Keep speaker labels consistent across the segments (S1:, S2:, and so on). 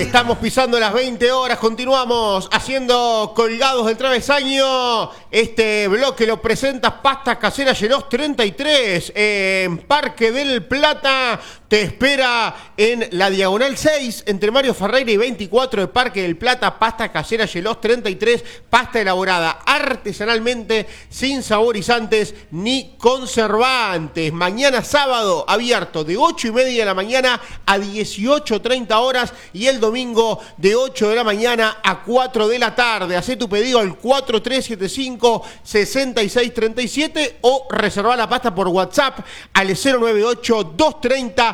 S1: Estamos pisando las 20 horas, continuamos haciendo colgados del travesaño. Este bloque lo presenta Pastas Caseras Gelos 33 en Parque del Plata. Te espera en la Diagonal 6, entre Mario Ferreira y 24 de Parque del Plata. Pastas Caseras Gelos 33, pasta elaborada artesanalmente, sin saborizantes ni conservantes. Mañana sábado abierto de 8:30 de la mañana a 18:30 horas y el domingo de 8 de la mañana a 4 de la tarde. Hacé tu pedido al 4375-6637 o reservar la pasta por WhatsApp al 098-230-333.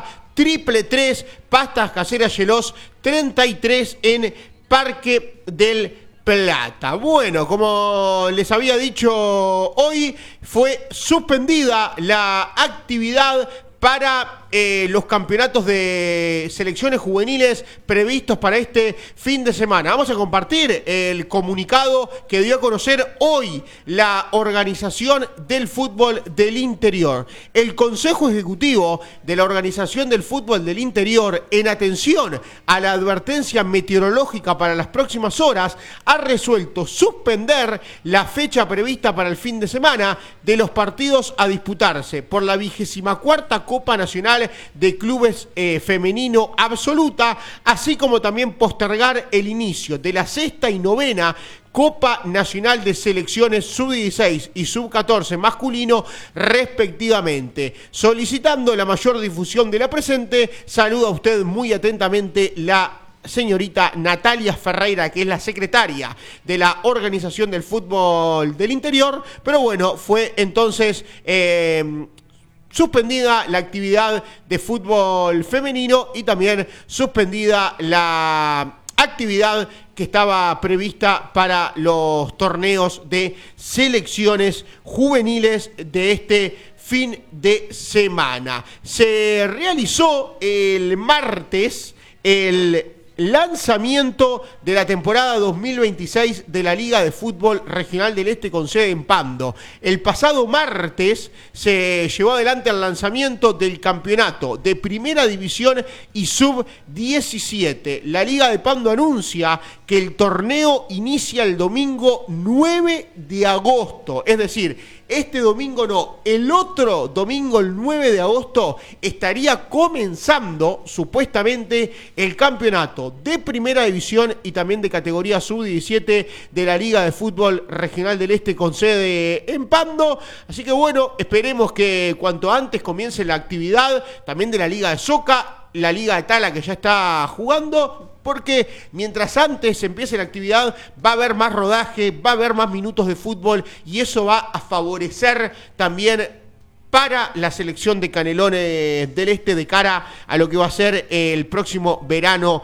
S1: Pastas Caseras Gelos 33 en Parque del Plata. Bueno, como les había dicho, hoy fue suspendida la actividad para los campeonatos de selecciones juveniles previstos para este fin de semana. Vamos a compartir el comunicado que dio a conocer hoy la Organización del Fútbol del Interior. El Consejo Ejecutivo de la Organización del Fútbol del Interior, en atención a la advertencia meteorológica para las próximas horas, ha resuelto suspender la fecha prevista para el fin de semana de los partidos a disputarse por la 24ª Copa Nacional de Clubes Femenino Absoluta, así como también postergar el inicio de la 6ª y 9ª Copa Nacional de Selecciones Sub-16 y Sub-14 masculino, respectivamente. Solicitando la mayor difusión de la presente, saluda a usted muy atentamente la señorita Natalia Ferreira, que es la secretaria de la Organización del Fútbol del Interior. Pero bueno, fue entonces suspendida la actividad de fútbol femenino y también suspendida la actividad que estaba prevista para los torneos de selecciones juveniles de este fin de semana. Se realizó el martes el lanzamiento de la temporada 2026 de la Liga de Fútbol Regional del Este con sede en Pando. El pasado martes se llevó adelante el lanzamiento del campeonato de Primera División y Sub-17. La Liga de Pando anuncia que el torneo inicia el domingo 9 de agosto, es decir, este domingo no, el otro domingo, el 9 de agosto, estaría comenzando supuestamente el campeonato de Primera División y también de categoría Sub-17 de la Liga de Fútbol Regional del Este con sede en Pando. Así que bueno, esperemos que cuanto antes comience la actividad también de la Liga de Soca, la Liga de Tala que ya está jugando, porque mientras antes empiece la actividad va a haber más rodaje, va a haber más minutos de fútbol y eso va a favorecer también para la selección de Canelones del Este de cara a lo que va a ser el próximo verano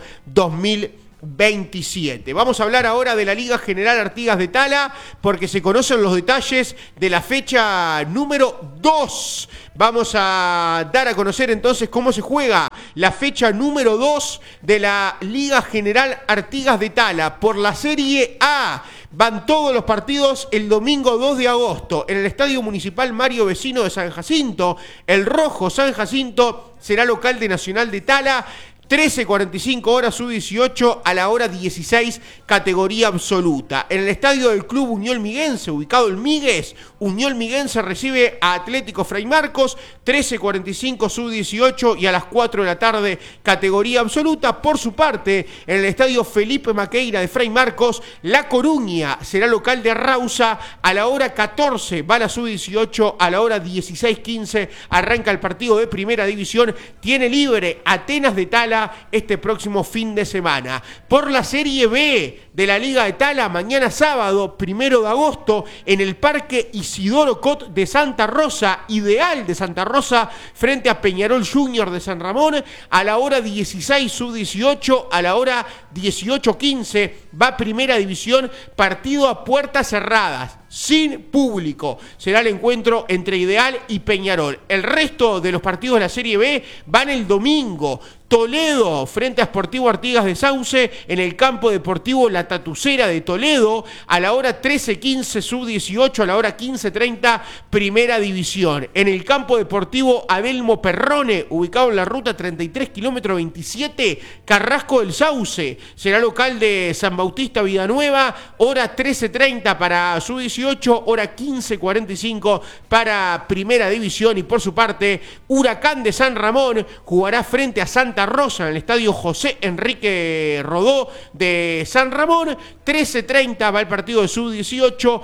S1: 2027. Vamos a hablar ahora de la Liga General Artigas de Tala porque se conocen los detalles de la fecha número 2. Vamos a dar a conocer entonces cómo se juega la fecha número 2 de la Liga General Artigas de Tala. Por la Serie A van todos los partidos el domingo 2 de agosto en el Estadio Municipal Mario Vecino de San Jacinto. El Rojo San Jacinto será local de Nacional de Tala. 13:45 horas Sub-18 a la hora 16, categoría absoluta. En el estadio del Club Unión Miguense, ubicado en Migues, Unión Miguense recibe a Atlético Fray Marcos, 13:45 Sub-18 y a las 4 de la tarde, categoría absoluta. Por su parte, en el estadio Felipe Maqueira de Fray Marcos, La Coruña será local de Rausa a la hora 14, va la Sub-18 a la hora 16:15, arranca el partido de Primera División, tiene libre Atenas de Tala este próximo fin de semana. Por la Serie B de la Liga de Tala, mañana sábado, 1 de agosto, en el Parque Isidoro Cot de Santa Rosa, Ideal de Santa Rosa, frente a Peñarol Junior de San Ramón, a la hora 16 Sub-18, a la hora 18:15, va Primera División, partido a puertas cerradas, sin público. Será el encuentro entre Ideal y Peñarol. El resto de los partidos de la Serie B van el domingo. Toledo frente a Sportivo Artigas de Sauce en el campo deportivo La Tatucera de Toledo a la hora 13:15 sub-18, a la hora 15:30 primera división. En el campo deportivo Adelmo Perrone, ubicado en la ruta 33 kilómetro 27, Carrasco del Sauce, será local de San Bautista Villanueva, hora 13:30 para sub-18, hora 15:45 para primera división. Y por su parte, Huracán de San Ramón jugará frente a Santa Rosa en el estadio José Enrique Rodó de San Ramón. 13:30 va el partido de sub-18,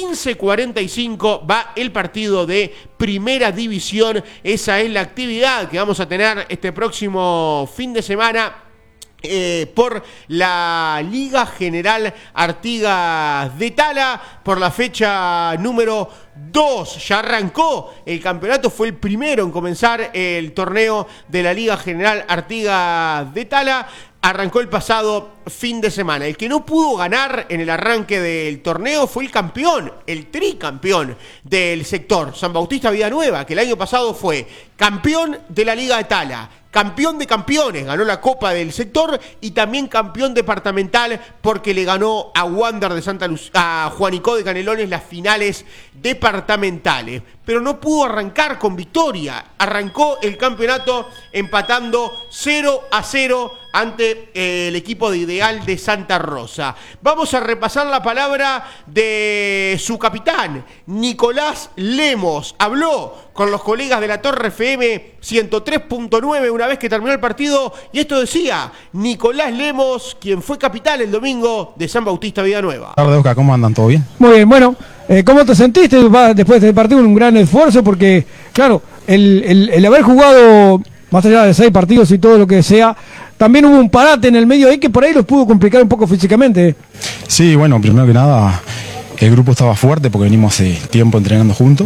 S1: 15:45 va el partido de primera división. Esa es la actividad que vamos a tener este próximo fin de semana por la Liga General Artigas de Tala, por la fecha número 2. Ya arrancó el campeonato, fue el primero en comenzar el torneo de la Liga General Artigas de Tala. Arrancó el pasado fin de semana. El que no pudo ganar en el arranque del torneo fue el campeón, el tricampeón del sector, San Bautista Villanueva, que el año pasado fue campeón de la Liga de Tala, campeón de campeones, ganó la Copa del sector y también campeón departamental porque le ganó a Wander de Santa Luz, a Juanico de Canelones las finales departamentales. Pero no pudo arrancar con victoria. Arrancó el campeonato empatando 0-0 ante el equipo de Ideal de Santa Rosa. Vamos a repasar la palabra de su capitán, Nicolás Lemos. Habló con los colegas de la Torre FM 103.9 una vez que terminó el partido, y esto decía Nicolás Lemos, quien fue capitán el domingo de San Bautista Villanueva.
S2: Buenas tardes, Oscar, ¿cómo andan? ¿Todo bien?
S3: Muy bien, bueno, ¿cómo te sentiste después de este partido? Un gran esfuerzo porque, claro, el haber jugado más allá de 6 partidos y todo lo que sea, también hubo un parate en el medio ahí que por ahí los pudo complicar un poco físicamente.
S2: Sí, bueno, primero que nada, el grupo estaba fuerte porque venimos hace tiempo entrenando juntos.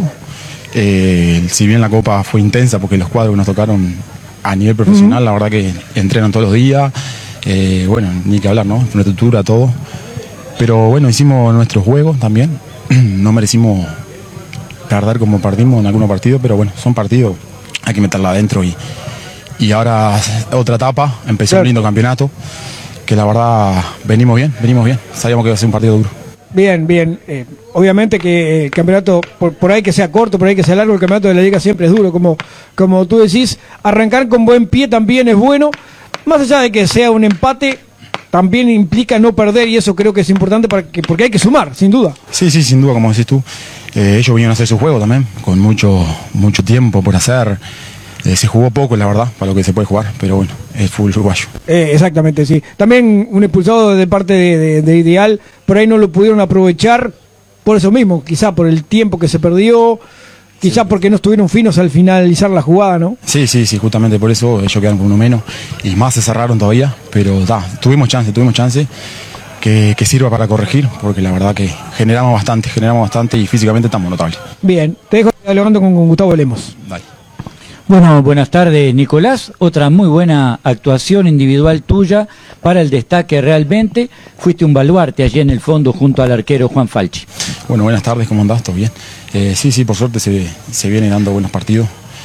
S2: Si bien la Copa fue intensa porque los cuadros que nos tocaron a nivel profesional, la verdad que entrenan todos los días, bueno, ni que hablar, ¿no? Una estructura, todo. Pero bueno, hicimos nuestro juego también, no merecimos perder como perdimos en algunos partidos, pero bueno, son partidos, hay que meterla adentro y ahora otra etapa, empezó un lindo campeonato, que la verdad venimos bien, sabíamos que iba a ser un partido duro.
S3: Bien, obviamente que el campeonato, por ahí que sea corto, por ahí que sea largo, el campeonato de la Liga siempre es duro, como tú decís, arrancar con buen pie también es bueno, más allá de que sea un empate, también implica no perder y eso creo que es importante porque hay que sumar, sin duda.
S2: Sí, sin duda, como decís tú, ellos vinieron a hacer su juego también, con mucho tiempo por hacer. Se jugó poco, la verdad, para lo que se puede jugar, pero bueno, es fútbol uruguayo.
S3: Exactamente, sí. También un expulsado de parte de Ideal, por ahí no lo pudieron aprovechar por eso mismo, quizá por el tiempo que se perdió, quizá porque no estuvieron finos al finalizar la jugada, ¿no? Sí,
S2: justamente por eso ellos quedaron con uno menos y más se cerraron todavía, pero tuvimos chance que sirva para corregir, porque la verdad que generamos bastante y físicamente estamos notables.
S3: Bien, te dejo dialogando con Gustavo Lemos.
S2: Dale.
S4: Bueno, buenas tardes, Nicolás. Otra muy buena actuación individual tuya para el destaque realmente. Fuiste un baluarte allí en el fondo junto al arquero Juan Falchi.
S2: Bueno, buenas tardes, ¿cómo andás? ¿Todo bien? Sí, por suerte se vienen dando buenos partidos.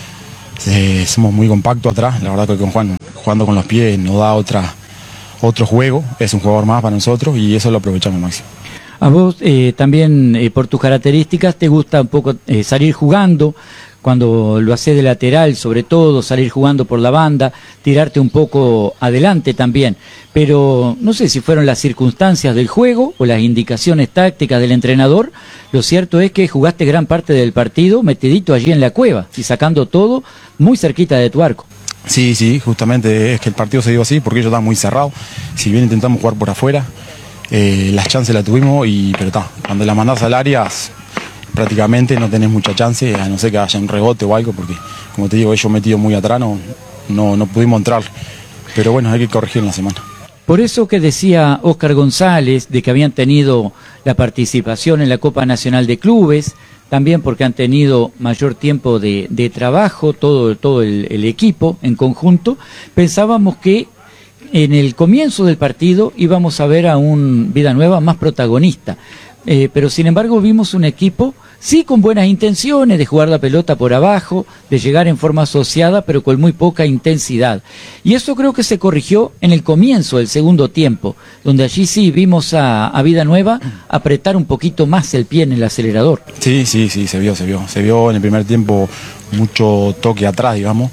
S2: Somos muy compactos atrás. La verdad que con Juan, jugando con los pies, nos da otro juego. Es un jugador más para nosotros y eso lo aprovechamos al máximo.
S4: A vos también, por tus características, te gusta un poco salir jugando. Cuando lo haces de lateral, sobre todo, salir jugando por la banda, tirarte un poco adelante también. Pero no sé si fueron las circunstancias del juego o las indicaciones tácticas del entrenador. Lo cierto es que jugaste gran parte del partido metidito allí en la cueva y sacando todo muy cerquita de tu arco.
S2: Sí, justamente es que el partido se dio así porque ellos estaban muy cerrados. Si bien intentamos jugar por afuera, las chances las tuvimos, pero cuando la mandás al área prácticamente no tenés mucha chance, a no ser que haya un rebote o algo, porque como te digo, ellos metidos muy atrás no pudimos entrar, pero bueno, hay que corregir en la semana.
S4: Por eso que decía Óscar González de que habían tenido la participación en la Copa Nacional de Clubes, también porque han tenido mayor tiempo de trabajo, todo el equipo en conjunto, pensábamos que en el comienzo del partido íbamos a ver a un Villanueva más protagonista. pero sin embargo vimos un equipo, sí con buenas intenciones de jugar la pelota por abajo, de llegar en forma asociada, pero con muy poca intensidad. Y eso creo que se corrigió en el comienzo del segundo tiempo, donde allí sí vimos a Vida Nueva apretar un poquito más el pie en el acelerador.
S2: Sí, se vio en el primer tiempo mucho toque atrás, digamos.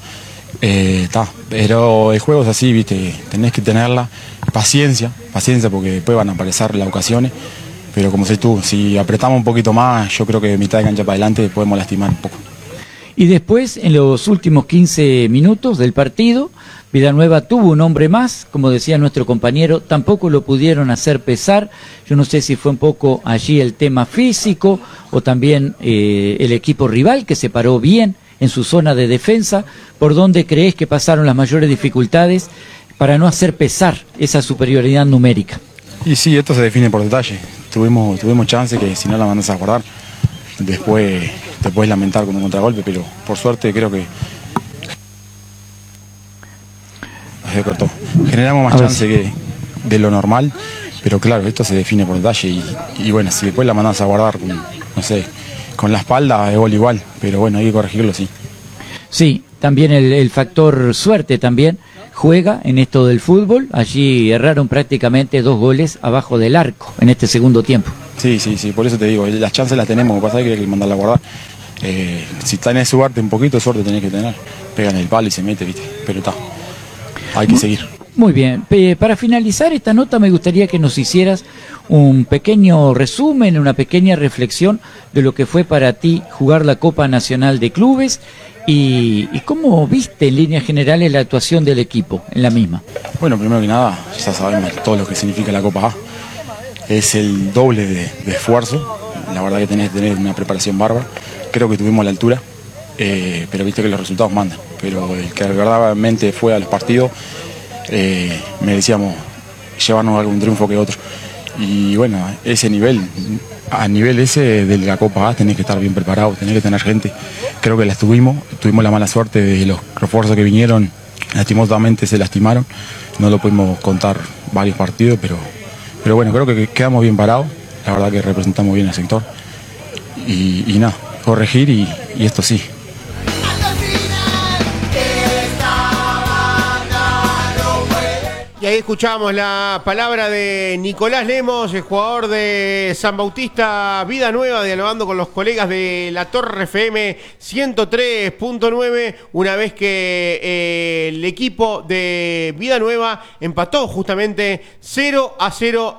S2: Pero el juego es así, viste, tenés que tenerla, paciencia, porque después van a aparecer las ocasiones. Pero como dices tú, si apretamos un poquito más, yo creo que de mitad de cancha para adelante podemos lastimar un poco.
S4: Y después, en los últimos 15 minutos del partido, Villanueva tuvo un hombre más, como decía nuestro compañero, tampoco lo pudieron hacer pesar. Yo no sé si fue un poco allí el tema físico o también el equipo rival que se paró bien en su zona de defensa. ¿Por dónde crees que pasaron las mayores dificultades para no hacer pesar esa superioridad numérica?
S2: Y sí, esto se define por detalle. Tuvimos chance que si no la mandas a guardar, después te puedes lamentar con un contragolpe, pero por suerte creo que se cortó. Generamos más chance que de lo normal, pero claro, esto se define por detalle y bueno, si después la mandas a guardar, no sé, con la espalda es gol igual, pero bueno, hay que corregirlo, sí.
S4: Sí, también el factor suerte también juega en esto del fútbol. Allí erraron prácticamente 2 goles abajo del arco en este segundo tiempo.
S2: Sí, por eso te digo, las chances las tenemos, lo que pasa es que hay que mandarla a guardar. Si tenés suerte, un poquito de suerte tenés que tener. Pegan el palo y se mete, viste, pero está, hay que seguir.
S4: Muy bien, para finalizar esta nota me gustaría que nos hicieras un pequeño resumen, una pequeña reflexión de lo que fue para ti jugar la Copa Nacional de Clubes y cómo viste en líneas generales la actuación del equipo en la misma.
S2: Bueno, primero que nada, ya sabemos todo lo que significa la Copa A. Es el doble de esfuerzo, la verdad que tenés que tener una preparación bárbara. Creo que tuvimos la altura, pero viste que los resultados mandan. Pero el que verdaderamente fue a los partidos, merecíamos llevarnos algún triunfo que otro. Y bueno, ese nivel, a nivel ese de la Copa A tenés que estar bien preparado, tenés que tener gente. Creo que tuvimos la mala suerte de los refuerzos que vinieron, lastimosamente se lastimaron. No lo pudimos contar varios partidos, pero bueno, creo que quedamos bien parados. La verdad que representamos bien el sector. Y nada, corregir y esto sí.
S1: Y ahí escuchamos la palabra de Nicolás Lemos, el jugador de San Bautista Vida Nueva, dialogando con los colegas de la Torre FM 103.9, una vez que el equipo de Vida Nueva empató justamente 0-0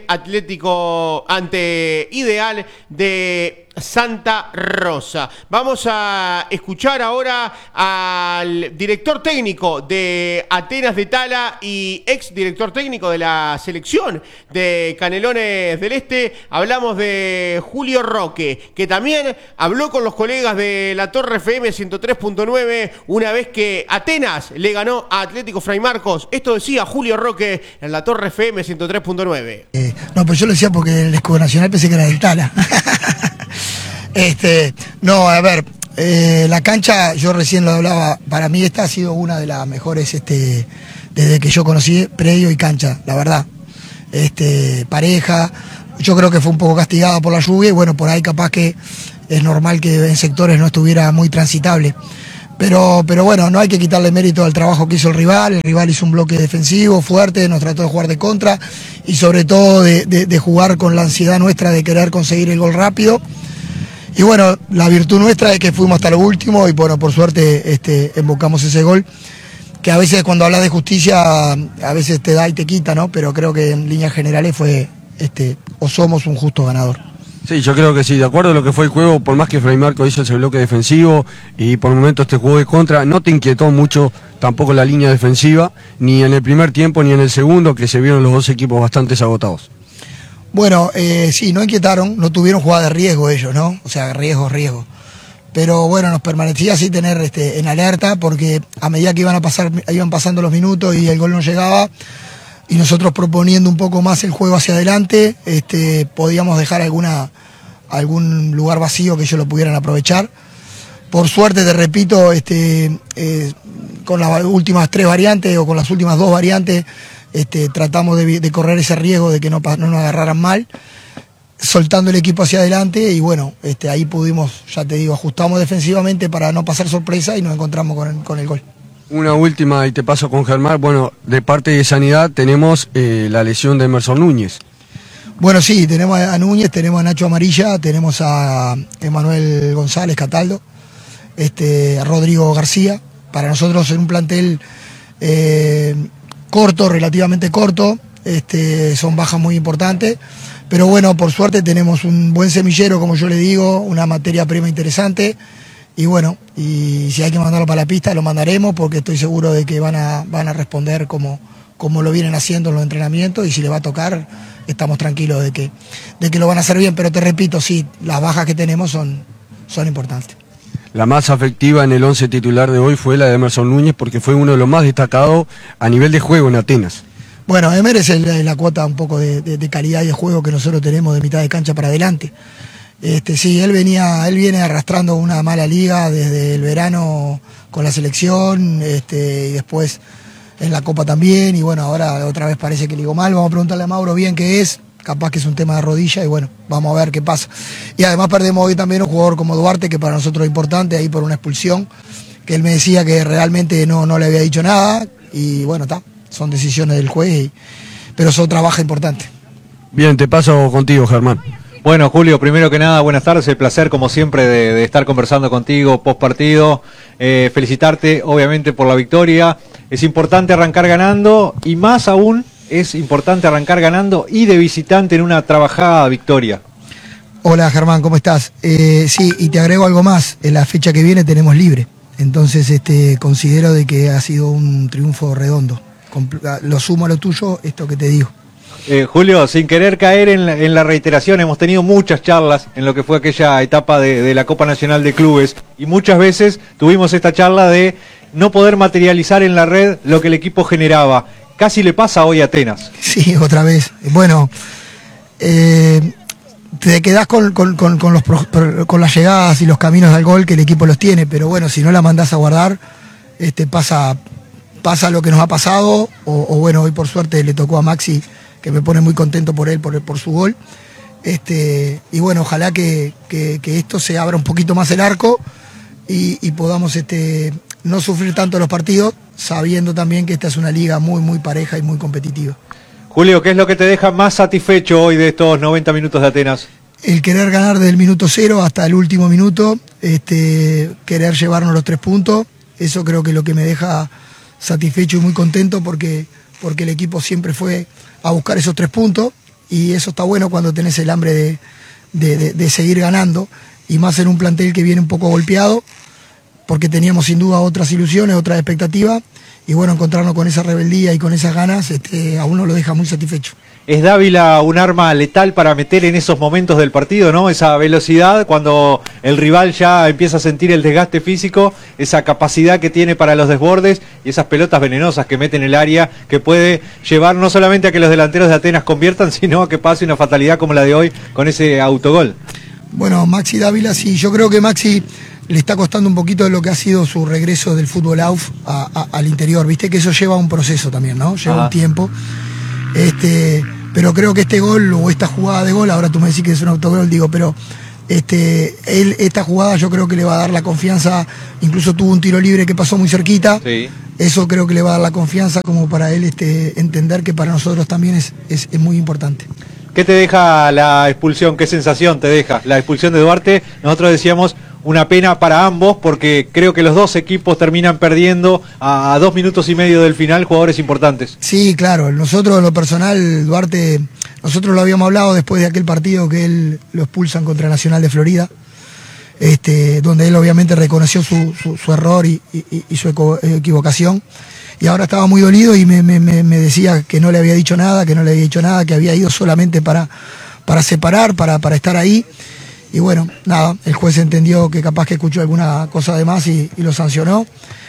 S1: ante Ideal de Santa Rosa. Vamos a escuchar ahora al director técnico de Atenas de Tala y ex director técnico de la selección de Canelones del Este. Hablamos de Julio Roque, que también habló con los colegas de la Torre FM 103.9 una vez que Atenas le ganó a Atlético Fray Marcos. Esto decía Julio Roque en la Torre FM 103.9.
S5: No, pues yo lo decía porque el escudo nacional pensé que era del Tala. No, a ver, la cancha, yo recién lo hablaba, para mí esta ha sido una de las mejores desde que yo conocí predio y cancha, la verdad. Pareja, yo creo que fue un poco castigada por la lluvia y bueno, por ahí capaz que es normal que en sectores no estuviera muy transitable. Pero bueno, no hay que quitarle mérito al trabajo que hizo el rival hizo un bloque defensivo fuerte, nos trató de jugar de contra y sobre todo de jugar con la ansiedad nuestra de querer conseguir el gol rápido. Y bueno, la virtud nuestra es que fuimos hasta lo último y bueno, por suerte embocamos ese gol, que a veces cuando hablas de justicia, a veces te da y te quita, ¿no? Pero creo que en líneas generales fue, o somos un justo ganador.
S6: Sí, yo creo que sí, de acuerdo a lo que fue el juego, por más que Fray Marcos hizo ese bloque defensivo y por momentos jugó de contra, no te inquietó mucho tampoco la línea defensiva, ni en el primer tiempo ni en el segundo, que se vieron los dos equipos bastante agotados.
S5: Bueno, sí, no inquietaron, no tuvieron jugada de riesgo ellos, ¿no? O sea, riesgo. Pero bueno, nos permanecía así tener en alerta, porque a medida que iban pasando los minutos y el gol no llegaba, y nosotros proponiendo un poco más el juego hacia adelante, podíamos dejar algún lugar vacío que ellos lo pudieran aprovechar. Por suerte, te repito, con las últimas 3 variantes o con las últimas 2 variantes, tratamos de correr ese riesgo de que no nos agarraran mal. soltando el equipo hacia adelante y bueno, ahí pudimos, ya te digo, ajustamos defensivamente para no pasar sorpresa y nos encontramos con el gol.
S6: Una última y te paso con Germán. Bueno, de parte de Sanidad tenemos la lesión de Emerson Núñez.
S5: Bueno, sí, tenemos a Núñez, tenemos a Nacho Amarilla, tenemos a Emanuel González Cataldo, a Rodrigo García. Para nosotros en un plantel corto, relativamente corto, son bajas muy importantes, pero bueno, por suerte tenemos un buen semillero, como yo le digo, una materia prima interesante, y bueno, y si hay que mandarlo para la pista, lo mandaremos, porque estoy seguro de que van a responder como lo vienen haciendo en los entrenamientos, y si le va a tocar, estamos tranquilos de que lo van a hacer bien, pero te repito, sí, las bajas que tenemos son importantes.
S6: La más afectiva en el 11 titular de hoy fue la de Emerson Núñez, porque fue uno de los más destacados a nivel de juego en Atenas.
S5: Bueno, Emer es la cuota un poco de calidad y de juego que nosotros tenemos de mitad de cancha para adelante. Sí, él viene arrastrando una mala liga desde el verano con la selección, y después en la Copa también, y bueno, ahora otra vez parece que ligó mal. Vamos a preguntarle a Mauro bien qué es, capaz que es un tema de rodilla, y bueno, vamos a ver qué pasa. Y además perdemos hoy también un jugador como Duarte, que para nosotros es importante, ahí por una expulsión, que él me decía que realmente no le había dicho nada, y bueno, son decisiones del juez, pero es otra baja importante.
S6: Bien, te paso contigo, Germán.
S7: Bueno, Julio, primero que nada, buenas tardes, el placer como siempre de estar conversando contigo post partido, felicitarte obviamente por la victoria. Es importante arrancar ganando, y más aún es importante arrancar ganando y de visitante en una trabajada victoria.
S5: Hola Germán, ¿cómo estás? Sí, y te agrego algo más, en la fecha que viene tenemos libre, entonces considero de que ha sido un triunfo redondo. Lo sumo a lo tuyo, esto que te digo.
S7: Julio, sin querer caer en la reiteración, hemos tenido muchas charlas en lo que fue aquella etapa de la Copa Nacional de Clubes, y muchas veces tuvimos esta charla de no poder materializar en la red lo que el equipo generaba. Casi le pasa hoy a Atenas.
S5: Sí, otra vez. Bueno, te quedás con las llegadas y los caminos al gol que el equipo los tiene, pero bueno, si no la mandás a guardar, pasa lo que nos ha pasado, o bueno, hoy por suerte le tocó a Maxi, que me pone muy contento por él, por su gol. Y bueno, ojalá que esto se abra un poquito más el arco y podamos no sufrir tanto los partidos, sabiendo también que esta es una liga muy, muy pareja y muy competitiva.
S7: Julio, ¿qué es lo que te deja más satisfecho hoy de estos 90 minutos de Atenas?
S5: El querer ganar desde el minuto 0 hasta el último minuto, querer llevarnos los 3 puntos, eso creo que es lo que me deja satisfecho y muy contento, porque el equipo siempre fue a buscar esos 3 puntos, y eso está bueno cuando tenés el hambre de seguir ganando, y más en un plantel que viene un poco golpeado, porque teníamos sin duda otras ilusiones, otras expectativas, y bueno, encontrarnos con esa rebeldía y con esas ganas, a uno lo deja muy satisfecho.
S7: ¿Es Dávila un arma letal para meter en esos momentos del partido, no? Esa velocidad, cuando el rival ya empieza a sentir el desgaste físico, esa capacidad que tiene para los desbordes y esas pelotas venenosas que mete en el área, que puede llevar no solamente a que los delanteros de Atenas conviertan, sino a que pase una fatalidad como la de hoy con ese autogol.
S5: Bueno, Maxi Dávila, sí, yo creo que Maxi le está costando un poquito de lo que ha sido su regreso del fútbol AUF al interior, viste que eso lleva un proceso también, ¿no? Lleva un tiempo. Pero creo que este gol o esta jugada de gol, ahora tú me decís que es un autogol, digo, pero esta jugada yo creo que le va a dar la confianza, incluso tuvo un tiro libre que pasó muy cerquita,
S7: sí.
S5: Eso creo que le va a dar la confianza como para él entender que para nosotros también es muy importante.
S7: ¿Qué te deja la expulsión? ¿Qué sensación te deja la expulsión de Duarte? Nosotros decíamos una pena para ambos, porque creo que los dos equipos terminan perdiendo a 2 minutos y medio del final jugadores importantes.
S5: Sí, claro, nosotros en lo personal, Duarte, nosotros lo habíamos hablado después de aquel partido que él lo expulsan contra Nacional de Florida, donde él obviamente reconoció su error y su equivocación, y ahora estaba muy dolido y me decía que no le había dicho nada, que había ido solamente para separar, para estar ahí. Y bueno, nada, el juez entendió que capaz que escuchó alguna cosa de más y lo sancionó.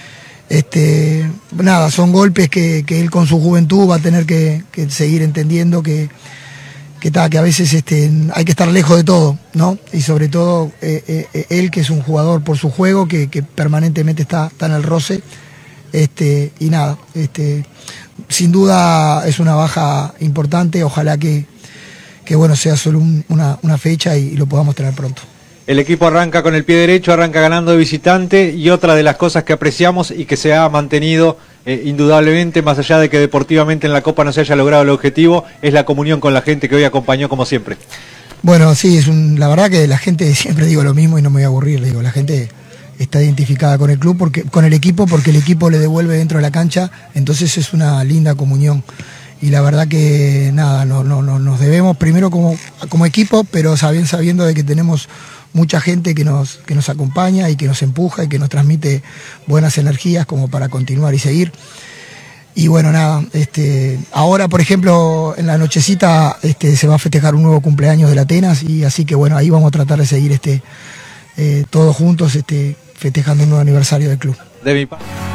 S5: Nada, son golpes que él con su juventud va a tener que seguir entendiendo que a veces hay que estar lejos de todo, ¿no? Y sobre todo él, que es un jugador por su juego, que permanentemente está en el roce. Y nada, sin duda es una baja importante, ojalá que bueno, sea solo una fecha y lo podamos tener pronto.
S7: El equipo arranca con el pie derecho, arranca ganando de visitante, y otra de las cosas que apreciamos y que se ha mantenido indudablemente, más allá de que deportivamente en la Copa no se haya logrado el objetivo, es la comunión con la gente que hoy acompañó como siempre.
S5: Bueno, sí, la verdad que la gente, siempre digo lo mismo y no me voy a aburrir, digo, la gente está identificada con el club, con el equipo, porque el equipo le devuelve dentro de la cancha, entonces es una linda comunión. Y la verdad que nada, nos debemos primero como equipo, pero sabiendo de que tenemos mucha gente que nos acompaña y que nos empuja y que nos transmite buenas energías como para continuar y seguir. Y bueno, nada, ahora por ejemplo en la nochecita se va a festejar un nuevo cumpleaños del Atenas, y así que bueno, ahí vamos a tratar de seguir todos juntos festejando un nuevo aniversario del club.
S7: De mi parte.